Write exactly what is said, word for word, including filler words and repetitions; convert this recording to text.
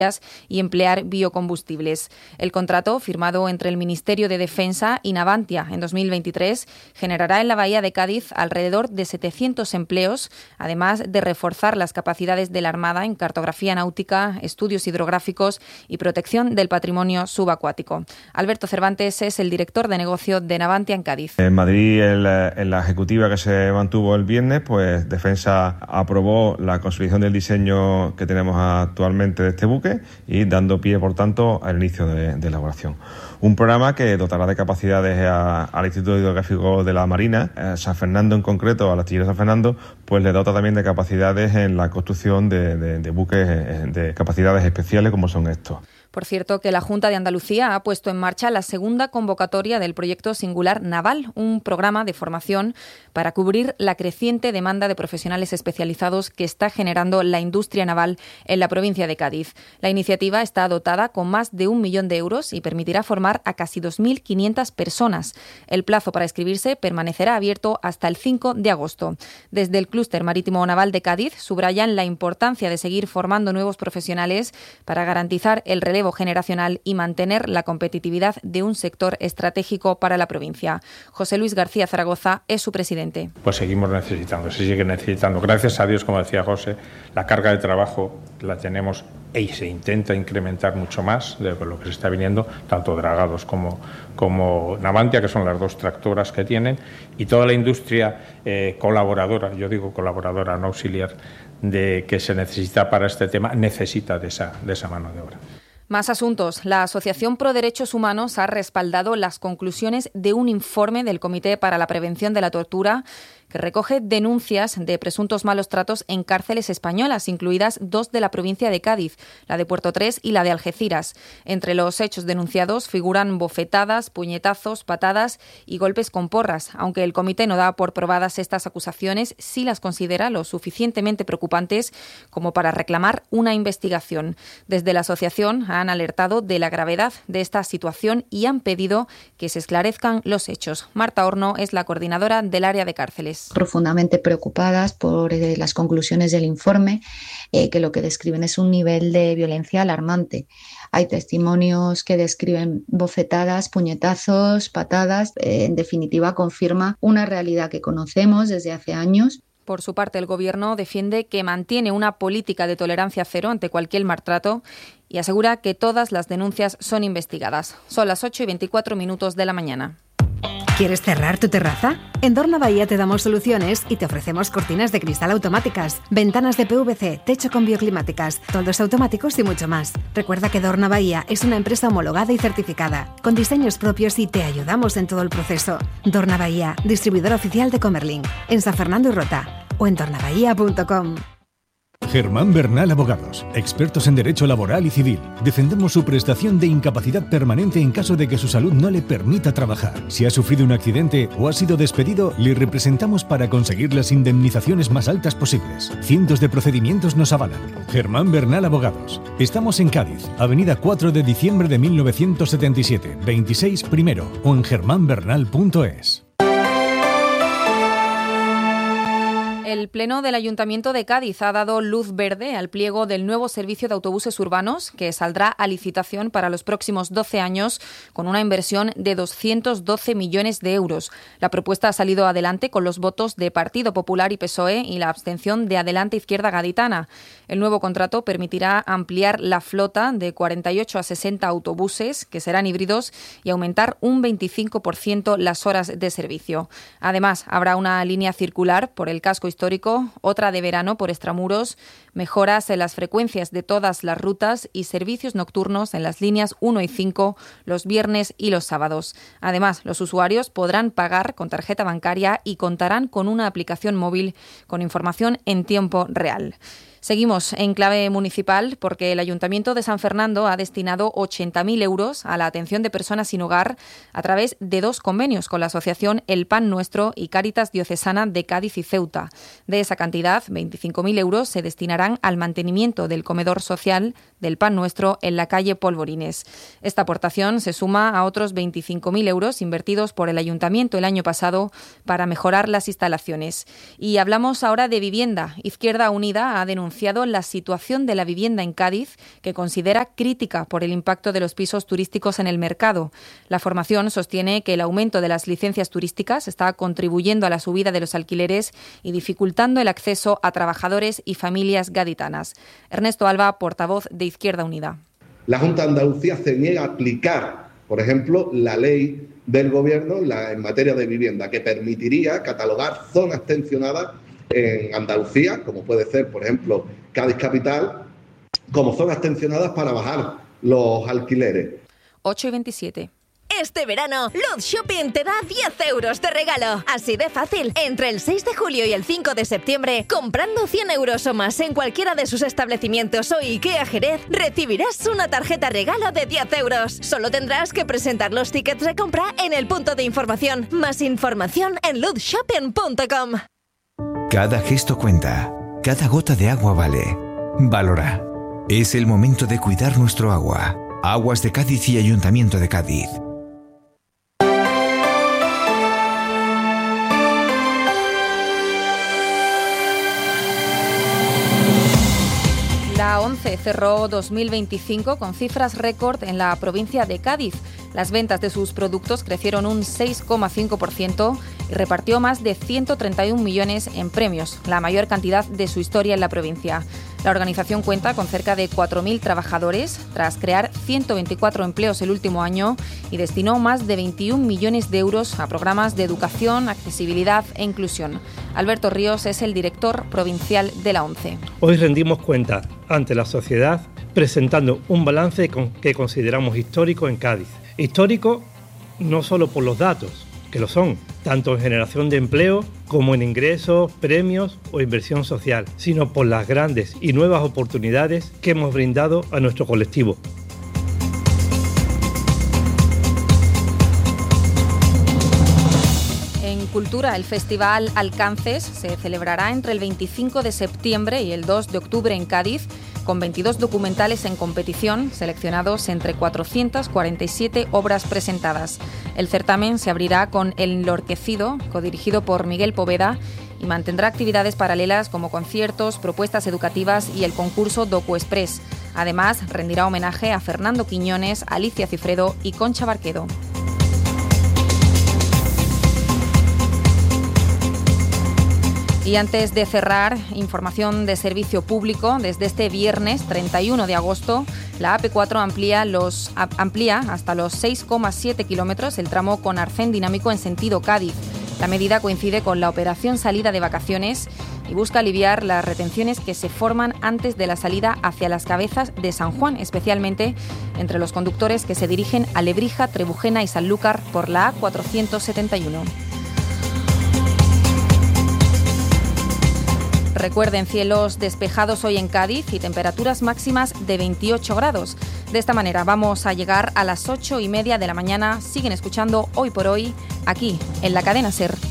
y emplear biocombustibles. El contrato, firmado entre el Ministerio de Defensa y Navantia en dos mil veintitrés, generará en la Bahía de Cádiz alrededor de setecientos empleos, además de reforzar las capacidades de la Armada en cartografía náutica, estudios hidrográficos y protección del patrimonio subacuático. Alberto Cervantes es el director de negocio de Navantia en Cádiz. En Madrid, en la, en la ejecutiva que se mantuvo el viernes, pues Defensa aprobó la consolidación del diseño que tenemos actualmente de este buque y dando pie, por tanto, al inicio de, de elaboración. Un programa que dotará de capacidades a, al Instituto Hidrográfico de la Marina, eh, San Fernando en concreto, al astillero San Fernando, pues le dota también de capacidades en la construcción de, de, de buques eh, de capacidades especiales como son estos. Por cierto, que la Junta de Andalucía ha puesto en marcha la segunda convocatoria del proyecto Singular Naval, un programa de formación para cubrir la creciente demanda de profesionales especializados que está generando la industria naval en la provincia de Cádiz. La iniciativa está dotada con más de un millón de euros y permitirá formar a casi dos mil quinientas personas. El plazo para inscribirse permanecerá abierto hasta el cinco de agosto. Desde el Clúster Marítimo Naval de Cádiz subrayan la importancia de seguir formando nuevos profesionales para garantizar el relevo generacional y mantener la competitividad de un sector estratégico para la provincia. José Luis García Zaragoza es su presidente. Pues seguimos necesitando, se sigue necesitando. Gracias a Dios, como decía José, la carga de trabajo la tenemos y se intenta incrementar mucho más de lo que se está viniendo, tanto Dragados como, como Navantia, que son las dos tractoras que tienen, y toda la industria eh, colaboradora, yo digo colaboradora, no auxiliar, de que se necesita para este tema, necesita de esa, de esa mano de obra. Más asuntos. La Asociación Pro Derechos Humanos ha respaldado las conclusiones de un informe del Comité para la Prevención de la Tortura que recoge denuncias de presuntos malos tratos en cárceles españolas, incluidas dos de la provincia de Cádiz, la de Puerto Tres y la de Algeciras. Entre los hechos denunciados figuran bofetadas, puñetazos, patadas y golpes con porras. Aunque el comité no da por probadas estas acusaciones, sí las considera lo suficientemente preocupantes como para reclamar una investigación. Desde la asociación han alertado de la gravedad de esta situación y han pedido que se esclarezcan los hechos. Marta Horno es la coordinadora del área de cárceles. Profundamente preocupadas por eh, las conclusiones del informe, eh, que lo que describen es un nivel de violencia alarmante. Hay testimonios que describen bofetadas, puñetazos, patadas. Eh, en definitiva, confirma una realidad que conocemos desde hace años. Por su parte, el Gobierno defiende que mantiene una política de tolerancia cero ante cualquier maltrato y asegura que todas las denuncias son investigadas. Son las ocho y veinticuatro minutos de la mañana. ¿Quieres cerrar tu terraza? En Dorna Bahía te damos soluciones y te ofrecemos cortinas de cristal automáticas, ventanas de P V C, techo con bioclimáticas, toldos automáticos y mucho más. Recuerda que Dorna Bahía es una empresa homologada y certificada, con diseños propios y te ayudamos en todo el proceso. Dorna Bahía, distribuidor oficial de Comerlin, en San Fernando y Rota, o en dorna bahía punto com. Germán Bernal Abogados, expertos en derecho laboral y civil. Defendemos su prestación de incapacidad permanente en caso de que su salud no le permita trabajar. Si ha sufrido un accidente o ha sido despedido, le representamos para conseguir las indemnizaciones más altas posibles. Cientos de procedimientos nos avalan. Germán Bernal Abogados. Estamos en Cádiz, avenida cuatro de diciembre de mil novecientos setenta y siete, veintiséis primero, o en germán bernal punto es. El Pleno del Ayuntamiento de Cádiz ha dado luz verde al pliego del nuevo servicio de autobuses urbanos que saldrá a licitación para los próximos doce años con una inversión de doscientos doce millones de euros. La propuesta ha salido adelante con los votos de Partido Popular y P S O E y la abstención de Adelante Izquierda Gaditana. El nuevo contrato permitirá ampliar la flota de cuarenta y ocho a sesenta autobuses que serán híbridos y aumentar un veinticinco por ciento las horas de servicio. Además, habrá una línea circular por el casco histórico histórico, otra de verano por extramuros, mejoras en las frecuencias de todas las rutas y servicios nocturnos en las líneas uno y cinco los viernes y los sábados. Además, los usuarios podrán pagar con tarjeta bancaria y contarán con una aplicación móvil con información en tiempo real. Seguimos en clave municipal porque el Ayuntamiento de San Fernando ha destinado ochenta mil euros a la atención de personas sin hogar a través de dos convenios con la asociación El Pan Nuestro y Cáritas Diocesana de Cádiz y Ceuta. De esa cantidad, veinticinco mil euros se destinarán al mantenimiento del comedor social del Pan Nuestro en la calle Polvorines. Esta aportación se suma a otros veinticinco mil euros invertidos por el Ayuntamiento el año pasado para mejorar las instalaciones. Y hablamos ahora de vivienda. Izquierda Unida ha denunciado denunciado la situación de la vivienda en Cádiz, que considera crítica por el impacto de los pisos turísticos en el mercado. La formación sostiene que el aumento de las licencias turísticas está contribuyendo a la subida de los alquileres y dificultando el acceso a trabajadores y familias gaditanas. Ernesto Alba, portavoz de Izquierda Unida. La Junta de Andalucía se niega a aplicar, por ejemplo, la ley del Gobierno la, en materia de vivienda, que permitiría catalogar zonas tensionadas en Andalucía, como puede ser, por ejemplo, Cádiz Capital, como zonas tensionadas para bajar los alquileres. ocho y veintisiete. Este verano, Luz Shopping te da diez euros de regalo. Así de fácil. Entre el seis de julio y el cinco de septiembre, comprando cien euros o más en cualquiera de sus establecimientos o IKEA Jerez, recibirás una tarjeta regalo de diez euros. Solo tendrás que presentar los tickets de compra en el punto de información. Más información en luz shopping punto com. Cada gesto cuenta. Cada gota de agua vale. Valora. Es el momento de cuidar nuestro agua. Aguas de Cádiz y Ayuntamiento de Cádiz. La ONCE cerró dos mil veinticinco con cifras récord en la provincia de Cádiz. Las ventas de sus productos crecieron un seis coma cinco por ciento y repartió más de ciento treinta y un millones en premios, la mayor cantidad de su historia en la provincia. La organización cuenta con cerca de cuatro mil trabajadores, tras crear ciento veinticuatro empleos el último año, y destinó más de veintiún millones de euros a programas de educación, accesibilidad e inclusión. Alberto Ríos es el director provincial de la ONCE. Hoy rendimos cuenta ante la sociedad presentando un balance que consideramos histórico en Cádiz. Histórico no solo por los datos, que lo son, tanto en generación de empleo como en ingresos, premios o inversión social, sino por las grandes y nuevas oportunidades que hemos brindado a nuestro colectivo. En Cultura, el Festival Alcances se celebrará entre el veinticinco de septiembre y el dos de octubre en Cádiz, con veintidós documentales en competición, seleccionados entre cuatrocientas cuarenta y siete obras presentadas. El certamen se abrirá con El Enlorquecido, codirigido por Miguel Poveda, y mantendrá actividades paralelas como conciertos, propuestas educativas y el concurso Docu Express. Además, rendirá homenaje a Fernando Quiñones, Alicia Cifredo y Concha Barquedo. Y antes de cerrar, información de servicio público. Desde este viernes treinta y uno de agosto, la A P cuatro amplía, los, amplía hasta los seis coma siete kilómetros el tramo con arcén dinámico en sentido Cádiz. La medida coincide con la operación salida de vacaciones y busca aliviar las retenciones que se forman antes de la salida hacia las cabezas de San Juan, especialmente entre los conductores que se dirigen a Lebrija, Trebujena y Sanlúcar por la A cuatrocientos setenta y uno. Recuerden, cielos despejados hoy en Cádiz y temperaturas máximas de veintiocho grados. De esta manera vamos a llegar a las ocho y media de la mañana. Siguen escuchando Hoy por Hoy, aquí, en la cadena SER.